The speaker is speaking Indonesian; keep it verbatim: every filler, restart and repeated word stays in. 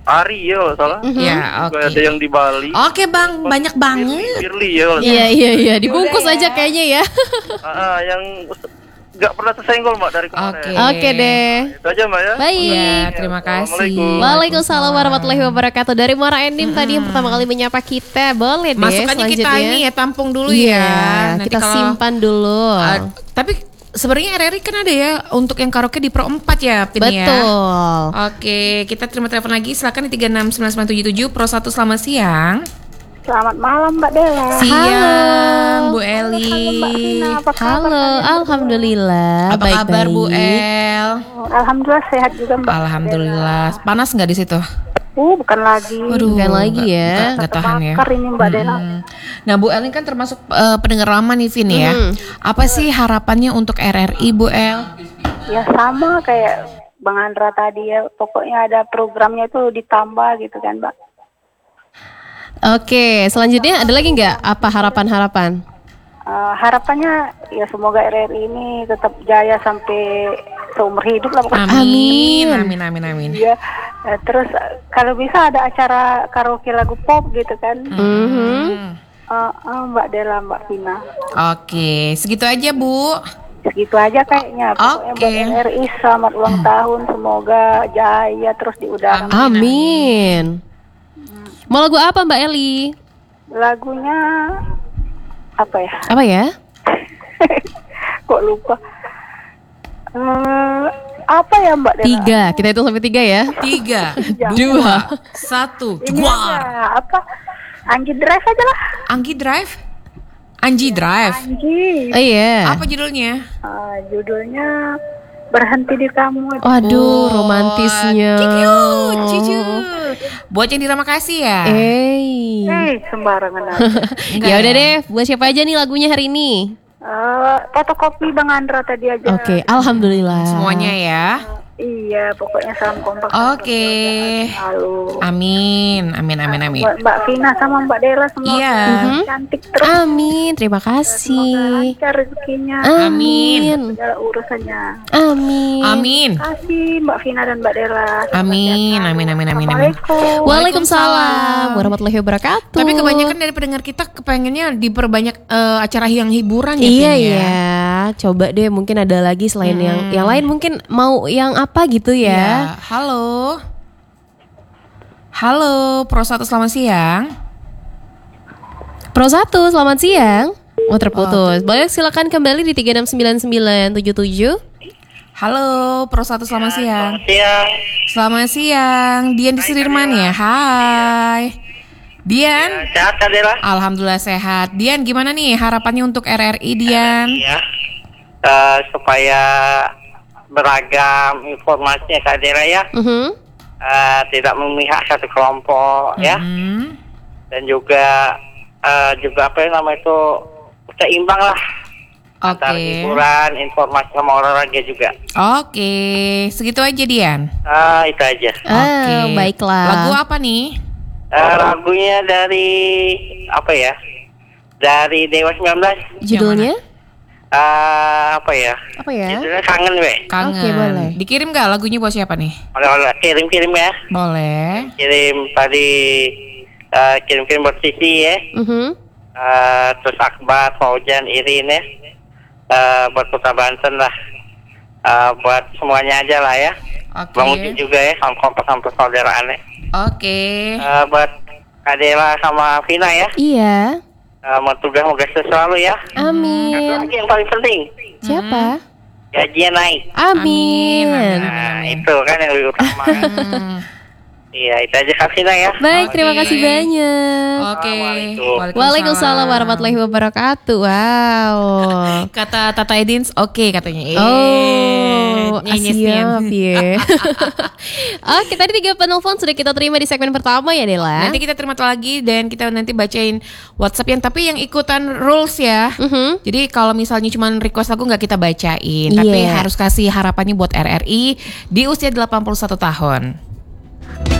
Ari ya salah. Mm-hmm. Ya, oke. Okay. Ada yang di Bali. Oke, okay, Bang, banyak banget. Firly ya. Iya, iya, iya, dibungkus Udah, aja ya. Kayaknya ya. Ah, yang nggak pernah tersenggol Mbak dari kemarin. Oke, okay. okay, deh. Nah, itu aja Mbak ya. Baik. Ya, terima kasih. Waalaikumsalam warahmatullahi wabarakatuh. Dari Muara Enim hmm. tadi yang pertama kali menyapa kita. Boleh deh. Masuk aja kita ini ya, tampung dulu iya, ya. Nanti kita kalau, simpan dulu. Uh, tapi sebenarnya R R I kan ada ya untuk yang karaoke di Pro empat ya, Pin. Betul. Ya? Oke, kita terima telepon lagi. Silakan di tiga enam sembilan sembilan tujuh tujuh Pro satu. Selamat siang. Selamat malam Mbak Dela. Siang Bu Eli. Halo Mbak Vina, apa kabar? Halo, alhamdulillah. Apa baik, kabar baik. Bu El? Alhamdulillah sehat juga Mbak. Alhamdulillah. Dela. Panas nggak di situ? Uh, bukan lagi. Waduh, bukan lagi ya. Nggak tahan ya. Ini Mbak Dela. Hmm. Nah Bu El ini kan termasuk uh, pendengar lama nih Vin ya. Hmm. Apa sih harapannya untuk R R I Bu El? Ya sama kayak Bang Andra tadi ya. Pokoknya ada programnya itu ditambah gitu kan Mbak. Oke, selanjutnya ada lagi nggak apa harapan-harapan? Uh, harapannya ya semoga R R I ini tetap jaya sampai seumur hidup lah pokoknya. Amin, amin, amin, amin. Ya, uh, terus kalau bisa ada acara karaoke lagu pop gitu kan. Mm-hmm. Uh, uh, Mbak Dela, Mbak Vina. Oke, segitu aja Bu. Segitu aja kayaknya. Oke. Okay. R R I selamat ulang tahun, semoga jaya terus di udara. Amin. Amin. Mau lagu apa Mbak Eli? Lagunya apa ya? Apa ya? Kok lupa? Uh, apa ya Mbak Dela? Tiga, kita hitung sampai tiga ya. Tiga, dua, satu. Ini aja, apa? Anggi Drive aja lah. Anggi Drive? Anji Drive. Anji. Oh iya. Apa judulnya? Uh, judulnya Berhenti di Kamu. Waduh, oh, romantisnya. Cute, cucu. Buat yang di Rama Kasih ya? Eh, hey, sembarangan aja. Ya udah deh, buat siapa aja nih lagunya hari ini? Uh, fotokopi Bang Andra tadi aja. Oke, okay, alhamdulillah. Semuanya ya. Uh, iya, pokoknya salam kompak. Oke. Okay. Amin, amin, amin, amin. Buat Mbak Vina sama Mbak Dela semua iya. cantik terus. Amin, terima kasih. Semoga lancar rezekinya. Amin. Segala urusannya. Amin. Amin. Terima kasih Mbak Vina dan Mbak Dela. Amin, amin, amin, amin, amin. Waalaikumsalam warahmatullahi wabarakatuh. Tapi kebanyakan dari pendengar kita kepengennya diperbanyak uh, acara yang hiburan ya. Iya ya. Coba deh mungkin ada lagi selain hmm. yang yang lain mungkin mau yang apa gitu ya. Ya. Halo. Halo, Pro satu selamat siang. Pro satu selamat siang. Oh terputus. Oh, boleh silakan kembali di tiga enam sembilan sembilan tujuh tujuh. Halo, Pro satu selamat ya, siang. Selamat siang. Selaman siang. Dian di Sudirman ya. Hai. Dian. Ya, sehat Kak Dela? Alhamdulillah sehat. Dian gimana nih harapannya untuk R R I Dian? Iya. Uh, supaya beragam informasinya Kak Dela ya. Uh-huh. Uh, tidak memihak satu kelompok uh-huh. ya. Dan juga uh, juga apa yang namanya itu seimbang lah. Oke. Antara hiburan, informasi sama olahraga juga. Oke, segitu aja Dian. Ah, itu aja. Oke, okay. uh, baiklah. Lagu apa nih? Uh, lagunya dari apa ya? Dari Dewa sembilan belas. Judulnya? Uh, apa ya? Apa ya? Judulnya Kangen we. Kangen. Oke, okay, boleh. Dikirim gak lagunya buat siapa nih? Boleh, kirim-kirim ya. Boleh. Kirim tadi uh, kirim-kirim buat Sisi ya. Uh-huh. Uh, terus Akbar, Faujan, Irin ya. Uh, buat Kota Banten lah. Uh, buat semuanya aja lah ya. Oke. Bang Uci juga ya, sama kompas sama persaudaraan ya. Oke. Uh, buat Kadela sama Vina ya. Iya. Uh, mau tugas mau sukses selalu ya. Amin. Satu lagi yang paling penting. Siapa? Gajinya naik. Amin. Amin, amin, amin, Nah, amin. itu kan yang lebih utama. Iya, itu aja Kak Vina ya. Baik, terima kasih banyak. Oke. Waalaikumsalam. Waalaikumsalam warahmatullahi wabarakatuh. Wow. Kata Tata Edins, oke okay, katanya. Eh, oh, siap ya. Oke, tadi tiga penelpon sudah kita terima di segmen pertama ya Dela. Nanti kita terima lagi dan kita nanti bacain WhatsApp yang tapi yang ikutan rules ya. Uh-huh. Jadi kalau misalnya cuma request lagu nggak kita bacain, yeah. Tapi harus kasih harapannya buat R R I di usia delapan puluh satu tahun.